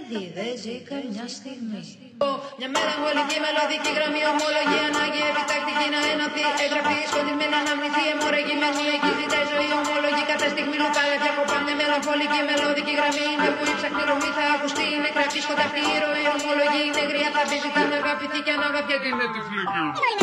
παιδί δεν ζει καμιά στιγμή. Μια μελαγχολική μελωδική γραμμή, ομολογή, ανάγκη, επιτακτική να ενωθεί. Εγγραφή, σκοτεινή, αναμνηθεί, αιμορραγημένη. Εκεί ζητάει ζωή, ομολογή, κατά στιγμή λουπάει. Διακοπάνε, μελαγχολική μελωδική γραμμή. Είναι που η ψαχνή ρομή θα ακουστεί. Είναι κρατή, σκοταπτή, ροή, ομολογή. Είναι γριά, θα πει, ζητάνε, αγαπητή και αναγαπιέται. Είναι τυφλή.